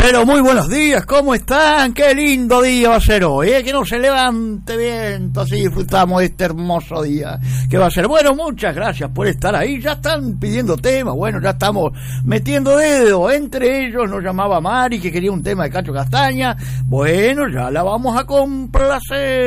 Pero muy buenos días, ¿cómo están? Qué lindo día va a ser hoy, que no se levante viento, así disfrutamos este hermoso día que va a ser. Bueno, muchas gracias por estar ahí, ya están pidiendo temas, bueno, ya estamos metiendo dedo, entre ellos nos llamaba Mari que quería un tema de Cacho Castaña, bueno, ya la vamos a complacer.